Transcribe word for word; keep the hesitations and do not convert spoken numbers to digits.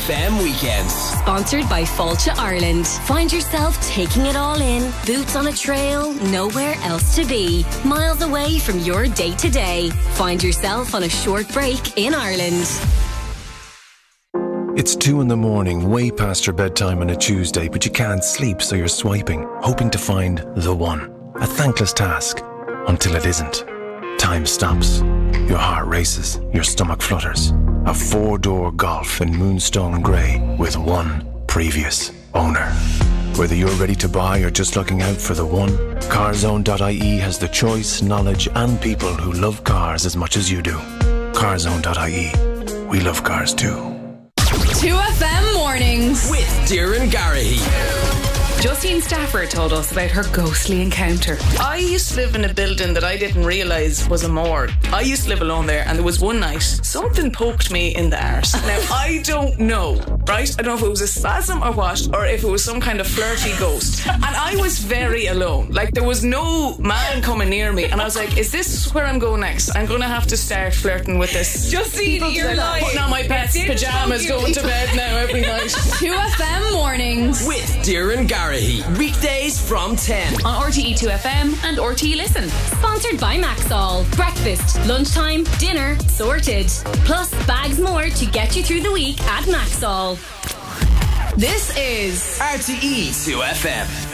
F M weekends. Sponsored by Fáilte Ireland. Find yourself taking it all in. Boots on a trail, nowhere else to be. Miles away from your day to day. Find yourself on a short break in Ireland. It's two in the morning, way past your bedtime on a Tuesday, but you can't sleep, so you're swiping, hoping to find the one. A thankless task, until it isn't. Time stops. Your heart races, your stomach flutters. A four-door Golf in Moonstone Grey with one previous owner. Whether you're ready to buy or just looking out for the one, carzone dot I E has the choice, knowledge and people who love cars as much as you do. carzone dot I E. We love cars too. two F M mornings with Doireann Garrihy. Justine Stafford told us about her ghostly encounter. I used to live in a building that I didn't realise was a morgue. I used to live alone there, and there was one night something poked me in the arse. Now, I don't know, right? I don't know if it was a spasm or what, or if it was some kind of flirty ghost. And I was very alone. Like, there was no man coming near me, and I was like, is this where I'm going next? I'm going to have to start flirting with this. Justine, you're lying. Putting on my pet's pyjamas, going to bed now every night. two F M mornings with Doireann Garrihy. Weekdays from ten on R T E two F M and R T E Listen. Sponsored by Maxall. Breakfast, lunchtime, dinner, sorted. Plus bags more to get you through the week at Maxall. This is R T E two F M.